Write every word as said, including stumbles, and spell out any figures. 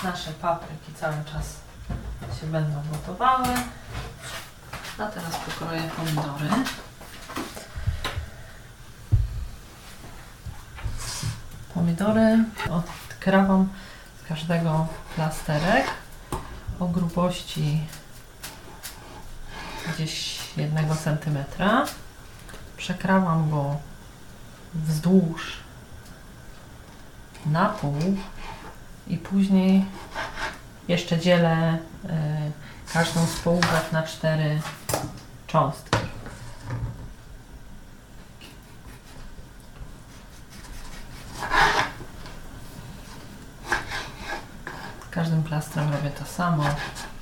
nasze papryki cały czas się będą gotowały. A teraz pokroję pomidory. Pomidory odkrawam z każdego plasterek o grubości gdzieś jednego centymetra. Przekrawam go wzdłuż na pół i później jeszcze dzielę y, każdą z połówek na cztery cząstki. Każdym plastrem robię to samo.